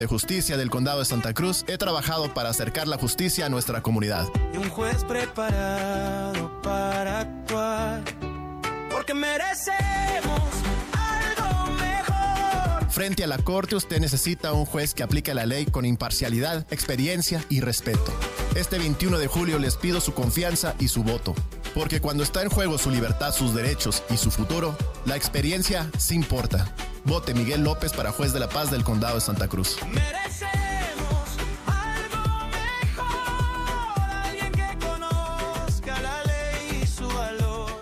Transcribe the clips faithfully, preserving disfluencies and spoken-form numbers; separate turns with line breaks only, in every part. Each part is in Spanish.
de Justicia del Condado de Santa Cruz, he trabajado para acercar la justicia a nuestra comunidad.
Y un juez preparado para actuar, porque merecemos algo mejor.
Frente a la corte, usted necesita un juez que aplique la ley con imparcialidad, experiencia y respeto. Este veintiuno de julio les pido su confianza y su voto, porque cuando está en juego su libertad, sus derechos y su futuro, la experiencia sí importa. Vote Miguel López para juez de la paz del Condado de Santa Cruz.
Merecemos algo mejor, alguien que conozca la ley y su valor.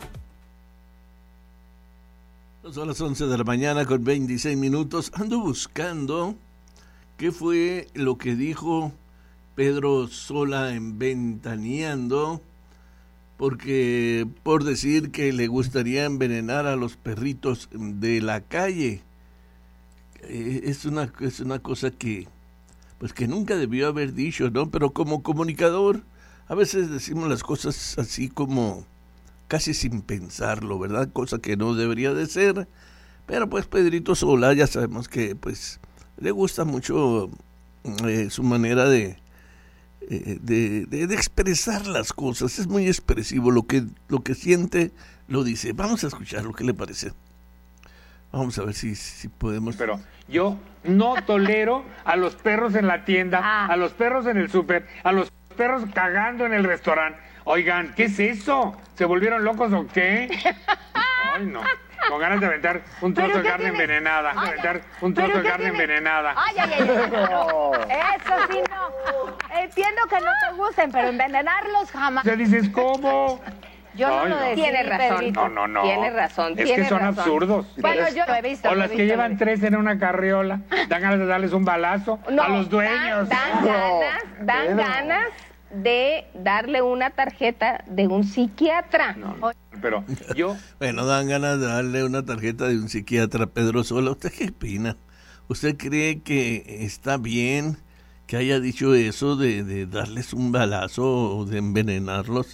Son las once de la mañana con veintiséis minutos. Ando buscando qué fue lo que dijo Pedro Sola en Ventaneando, porque por decir que le gustaría envenenar a los perritos de la calle. Eh, es una es una cosa que pues que nunca debió haber dicho, ¿no? Pero como comunicador a veces decimos las cosas así como casi sin pensarlo, ¿verdad? Cosa que no debería de ser. Pero pues Pedrito Sola ya sabemos que pues le gusta mucho eh, su manera de De, de, de expresar las cosas. Es muy expresivo, lo que, lo que siente lo dice. Vamos a escuchar lo que le parece. Vamos a ver si, si podemos.
Pero yo no tolero a los perros en la tienda, ah. a los perros en el súper, a los perros cagando en el restaurante. Oigan, ¿qué es eso? ¿Se volvieron locos o qué? Ay, no. Con ganas de aventar un trozo de carne tiene? envenenada. Ay, de aventar un trozo de carne tiene? envenenada.
Ay, ay, ay, ay. No. Eso sí no. Entiendo que no te gusten, pero envenenarlos jamás.
¿Te dices cómo?
Yo no
Ay,
lo
no.
decía.
Tiene razón.
Pedrito.
No, no, no.
Tiene razón.
Es
tiene
que son
razón.
absurdos.
Bueno, yo lo he visto.
O las
he
que
visto,
llevan tres en una carriola. Dan ganas de darles un balazo
No,
a los dueños.
Dan, dan ganas, dan
Pero...
ganas de darle una tarjeta de un psiquiatra.
No, no, pero yo...
Bueno, dan ganas de darle una tarjeta de un psiquiatra a Pedro Sola. ¿Usted qué opina? ¿Usted cree que está bien que haya dicho eso de, de darles un balazo o de envenenarlos?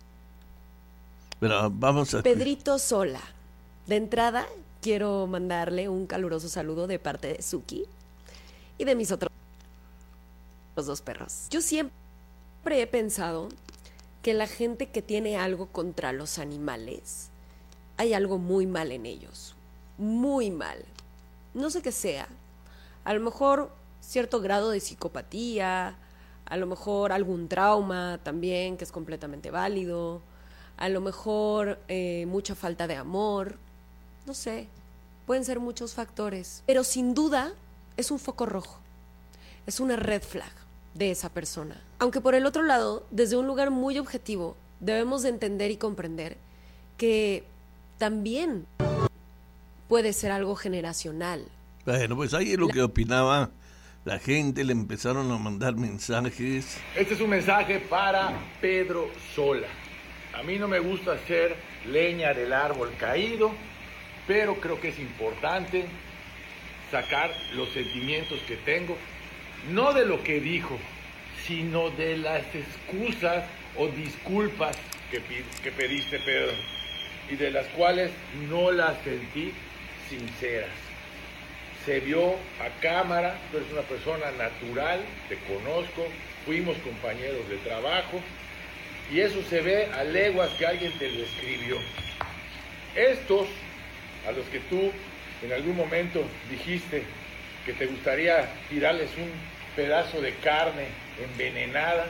Pero vamos a...
Pedrito Sola. De entrada, quiero mandarle un caluroso saludo de parte de Suki y de mis otros dos perros. Yo siempre he pensado que la gente que tiene algo contra los animales, hay algo muy mal en ellos. Muy mal. No sé qué sea. A lo mejor cierto grado de psicopatía, a lo mejor algún trauma también, que es completamente válido, a lo mejor eh, mucha falta de amor, no sé, pueden ser muchos factores, pero sin duda es un foco rojo, es una red flag de esa persona. Aunque por el otro lado, desde un lugar muy objetivo, debemos de entender y comprender que también puede ser algo generacional.
Bueno, pues ahí es lo que opinaba la gente, le empezaron a mandar mensajes.
Este es un mensaje para Pedro Sola. A mí no me gusta hacer leña del árbol caído, pero creo que es importante sacar los sentimientos que tengo, no de lo que dijo, sino de las excusas o disculpas que, que pediste, Pedro, y de las cuales no las sentí sinceras. Se vio a cámara, tú eres una persona natural, te conozco, fuimos compañeros de trabajo, y eso se ve a leguas que alguien te lo escribió. Estos, a los que tú en algún momento dijiste que te gustaría tirarles un pedazo de carne envenenada,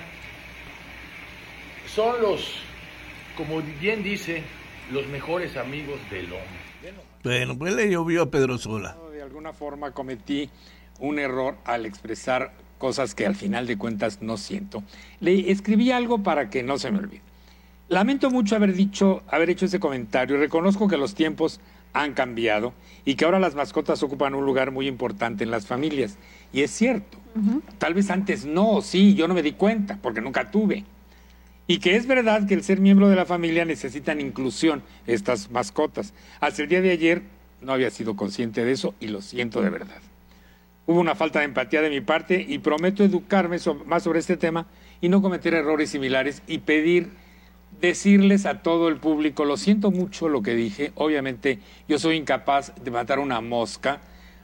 son los, como bien dice, los mejores amigos del hombre.
Bueno, pues le llovió a Pedro Sola.
De alguna forma cometí un error al expresar cosas que al final de cuentas no siento. Le escribí algo para que no se me olvide. Lamento mucho haber dicho, haber hecho ese comentario. Reconozco que los tiempos han cambiado y que ahora las mascotas ocupan un lugar muy importante en las familias. Y es cierto. Uh-huh. Tal vez antes no, sí, yo no me di cuenta porque nunca tuve. Y que es verdad que el ser miembro de la familia necesitan inclusión, estas mascotas. Hasta el día de ayer no había sido consciente de eso y lo siento de verdad. Hubo una falta de empatía de mi parte y prometo educarme so- más sobre este tema y no cometer errores similares y pedir, decirles a todo el público, lo siento mucho lo que dije, obviamente yo soy incapaz de matar una mosca,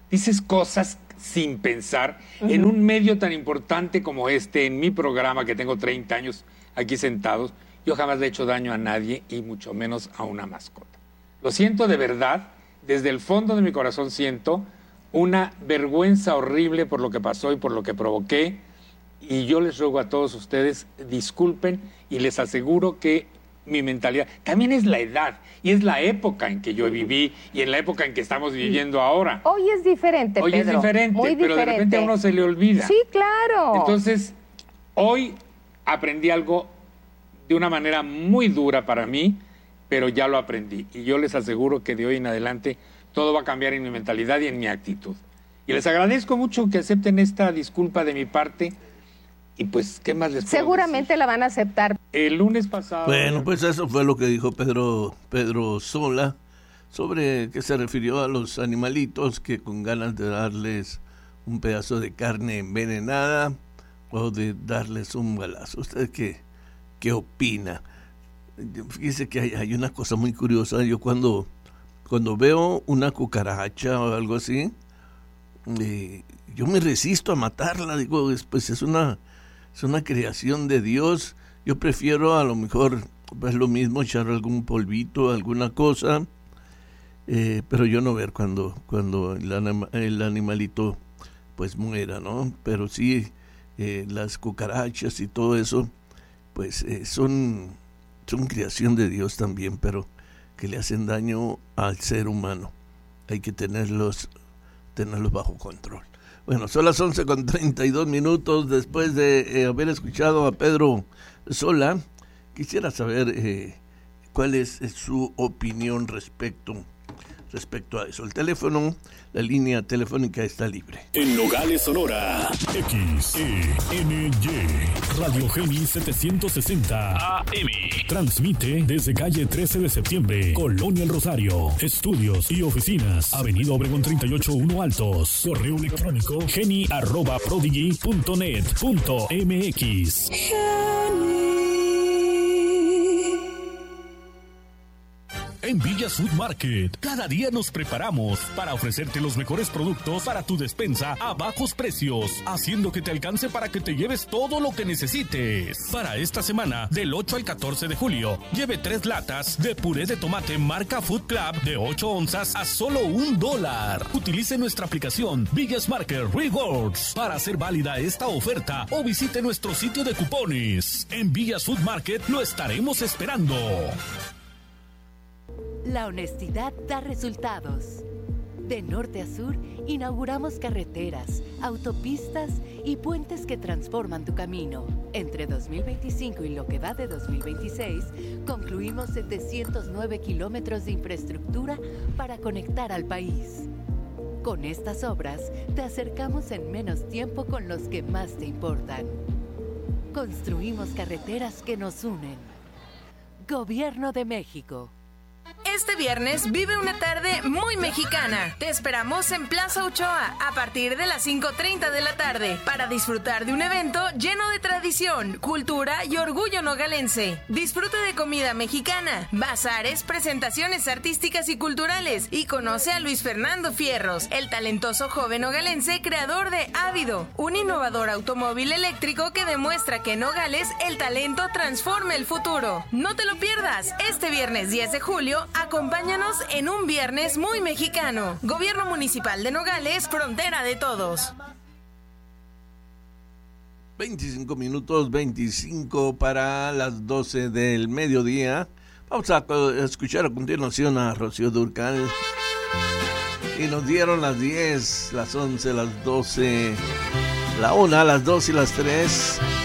dices cosas sin pensar, uh-huh. en un medio tan importante como este, en mi programa, que tengo treinta años aquí sentados, yo jamás le he hecho daño a nadie y mucho menos a una mascota. Lo siento de verdad, desde el fondo de mi corazón siento una vergüenza horrible por lo que pasó y por lo que provoqué, y yo les ruego a todos ustedes, disculpen, y les aseguro que mi mentalidad, también es la edad, y es la época en que yo viví, y en la época en que estamos viviendo ahora.
Hoy es diferente,
Hoy
Pedro.
es diferente,
Muy
pero
diferente.
de repente a uno se le olvida.
Sí, claro.
Entonces, hoy aprendí algo de una manera muy dura para mí, pero ya lo aprendí, y yo les aseguro que de hoy en adelante todo va a cambiar en mi mentalidad y en mi actitud. Y les agradezco mucho que acepten esta disculpa de mi parte. Y pues, ¿qué más les puedo
Seguramente
decir?
la van a aceptar.
El lunes pasado...
Bueno, pues eso fue lo que dijo Pedro, Pedro Sola, sobre que se refirió a los animalitos que con ganas de darles un pedazo de carne envenenada o de darles un balazo. ¿Usted qué, qué opina? Fíjese que hay, hay una cosa muy curiosa. Yo cuando, cuando veo una cucaracha o algo así, eh, yo me resisto a matarla. Digo, pues es una... es una creación de Dios. Yo prefiero a lo mejor, pues lo mismo, echar algún polvito, alguna cosa, eh, pero yo no ver cuando, cuando el, anima, el animalito pues muera, ¿no? Pero sí, eh, las cucarachas y todo eso, pues eh, son, son creación de Dios también, pero que le hacen daño al ser humano. Hay que tenerlos, tenerlos bajo control. Bueno, son las once con treinta y dos minutos. Después de eh, haber escuchado a Pedro Sola, quisiera saber eh, cuál es, es su opinión respecto, respecto a eso. El teléfono, la línea telefónica está libre.
En Nogales, Sonora, X E N Y, Radio Geni setecientos sesenta A M. Transmite desde calle trece de septiembre, Colonia El Rosario. Estudios y oficinas, Avenida Obregón treinta y ocho uno Altos. Correo electrónico geni arroba prodigy punto net punto m x. En Villas Food Market, cada día nos preparamos para ofrecerte los mejores productos para tu despensa a bajos precios, haciendo que te alcance para que te lleves todo lo que necesites. Para esta semana, del ocho al catorce de julio, lleve tres latas de puré de tomate marca Food Club de ocho onzas a solo un dólar. Utilice nuestra aplicación Villas Market Rewards para hacer válida esta oferta o visite nuestro sitio de cupones. En Villas Food Market lo estaremos esperando.
La honestidad da resultados. De norte a sur, inauguramos carreteras, autopistas y puentes que transforman tu camino. Entre dos mil veinticinco y lo que va de dos mil veintiséis, concluimos setecientos nueve kilómetros de infraestructura para conectar al país. Con estas obras, te acercamos en menos tiempo con los que más te importan. Construimos carreteras que nos unen. Gobierno de México.
Este viernes vive una tarde muy mexicana. Te esperamos en Plaza Ochoa a partir de las cinco treinta de la tarde para disfrutar de un evento lleno de tradición, cultura y orgullo nogalense. Disfruta de comida mexicana, bazares, presentaciones artísticas y culturales y conoce a Luis Fernando Fierros, el talentoso joven nogalense creador de Ávido, un innovador automóvil eléctrico que demuestra que en Nogales el talento transforma el futuro. No te lo pierdas, este viernes diez de julio, acompáñanos en un viernes muy mexicano. Gobierno Municipal de Nogales, frontera de todos.
veinticinco minutos, veinticinco para las doce del mediodía. Vamos a escuchar a continuación a Rocío Dúrcal. Y nos dieron las diez, las once, las doce, la una, las dos y las tres.